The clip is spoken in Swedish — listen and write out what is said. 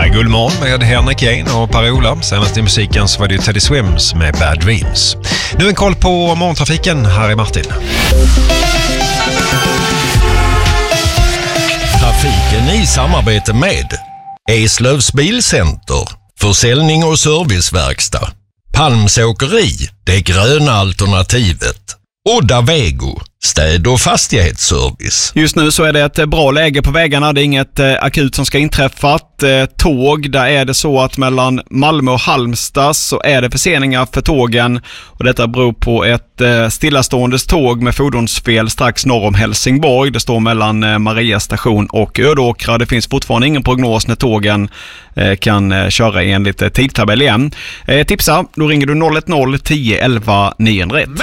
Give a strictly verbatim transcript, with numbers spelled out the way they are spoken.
är Guldmorgon med Henrik Jane och Per-Ola. Senast i musiken så var det Teddy Swims med Bad Dreams. Nu en koll på morgontrafiken. Här är Martin. Trafiken i samarbete med Eslövs Bilcenter, försäljning och serviceverkstad, Palms Åkeri, det gröna alternativet, Odda Vego, städ- och fastighetsservice. Just nu så är det ett bra läge på vägarna. Det är inget eh, akut som ska inträffa. Eh, tåg, där är det så att mellan Malmö och Halmstad så är det förseningar för tågen. Och detta beror på ett eh, stillastående tåg med fordonsfel strax norr om Helsingborg. Det står mellan eh, Maria station och Ödåkra. Det finns fortfarande ingen prognos när tågen eh, kan eh, köra enligt eh, tidtabell igen. Eh, tipsa, då ringer du noll ett noll tio elva niohundraett.